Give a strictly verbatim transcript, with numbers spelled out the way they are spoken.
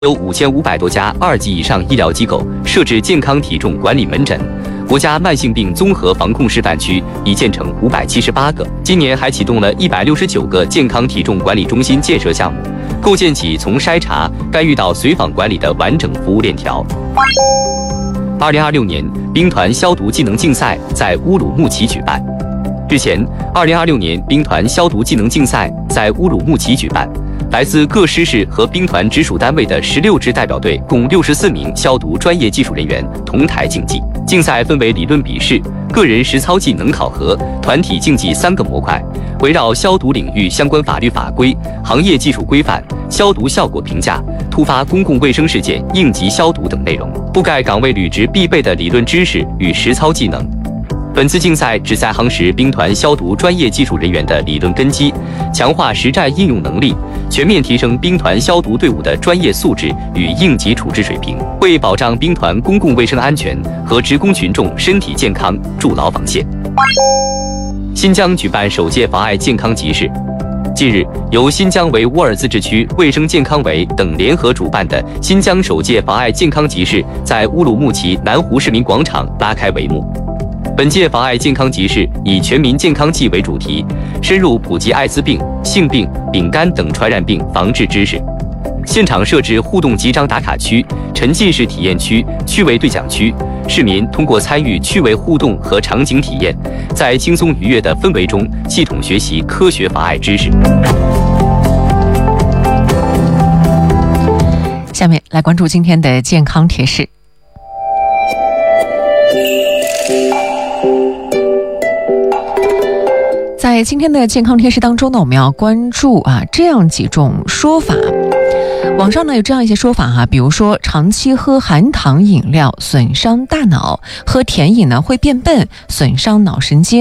有五千五百多家二级以上医疗机构设置健康体重管理门诊。国家慢性病综合防控示范区已建成五百七十八个，今年还启动了一百六十九个健康体重管理中心建设项目，构建起从筛查、干预到随访管理的完整服务链条。二零二六年兵团消毒技能竞赛在乌鲁木齐举办。日前，二零二六年兵团消毒技能竞赛在乌鲁木齐举办。来自各师室和兵团直属单位的十六支代表队，共六十四名消毒专业技术人员同台竞技。竞赛分为理论笔试、个人实操技能考核、团体竞技三个模块，围绕消毒领域相关法律法规、行业技术规范、消毒效果评价、突发公共卫生事件应急消毒等内容，覆盖岗位履职必备的理论知识与实操技能。本次竞赛旨在夯实兵团消毒专业技术人员的理论根基，强化实战应用能力，全面提升兵团消毒队伍的专业素质与应急处置水平，为保障兵团公共卫生安全和职工群众身体健康筑牢防线。新疆举办首届防癌健康集市。近日，由新疆维吾尔自治区卫生健康委等联合主办的新疆首届防癌健康集市在乌鲁木齐南湖市民广场拉开帷幕。本届防癌健康集市以全民健康季为主题，深入普及艾滋病、性病、丙肝等传染病防治知识。现场设置互动集章打卡区、沉浸式体验区、趣味对讲区，市民通过参与趣味互动和场景体验，在轻松愉悦的氛围中系统学习科学防癌知识。 下面来关注今天的健康贴士。在今天的健康贴士当中呢，我们要关注啊这样几种说法。网上呢有这样一些说法哈、啊，比如说长期喝含糖饮料损伤大脑，喝甜饮呢会变笨，损伤脑神经。